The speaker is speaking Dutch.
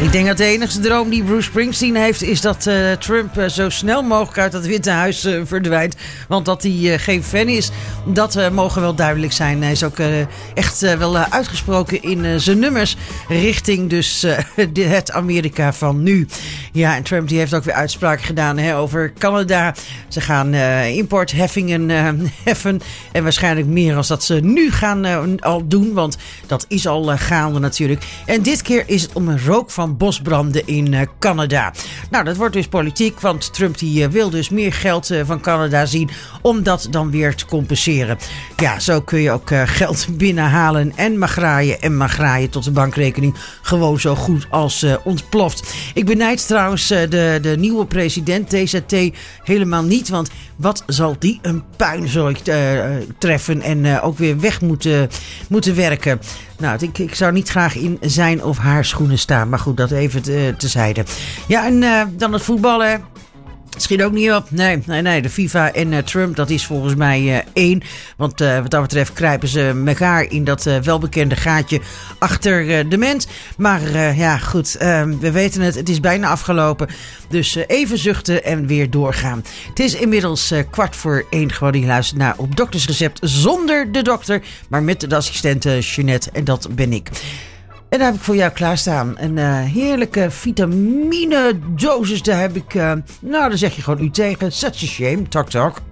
Ik denk dat de enige droom die Bruce Springsteen heeft is dat Trump zo snel mogelijk uit het Witte Huis verdwijnt. Want dat hij geen fan is, dat mogen wel duidelijk zijn. Hij is ook echt wel uitgesproken in zijn nummers richting dus het Amerika van nu. Ja, en Trump die heeft ook weer uitspraken gedaan over Canada. Ze gaan importheffingen heffen en waarschijnlijk meer als dat ze nu gaan al doen, want dat is al gaande natuurlijk. En dit keer is het om een rook van bosbranden in Canada. Nou, dat wordt dus politiek, want Trump die wil dus meer geld van Canada zien om dat dan weer te compenseren. Ja, zo kun je ook geld binnenhalen en maar graaien tot de bankrekening gewoon zo goed als ontploft. Ik benijd trouwens de nieuwe president TZT helemaal niet, want wat zal die een puinzooi treffen en ook weer weg moeten werken. Nou, ik zou niet graag in zijn of haar schoenen staan. Maar goed, dat even tezijde. Ja, en dan het voetballen. Schiet ook niet op. Nee. De FIFA en Trump, dat is volgens mij één. Want wat dat betreft kruipen ze elkaar in dat welbekende gaatje achter de mens. Maar ja, goed. We weten het. Het is bijna afgelopen. Dus even zuchten en weer doorgaan. Het is inmiddels 1:15. Gewoon die luistert naar Op Doktersrecept zonder de dokter. Maar met de assistente Jeanette. En dat ben ik. En daar heb ik voor jou klaarstaan. Een heerlijke vitamine dosis. Daar heb ik, nou dan zeg je gewoon u tegen. Such a shame. Talk.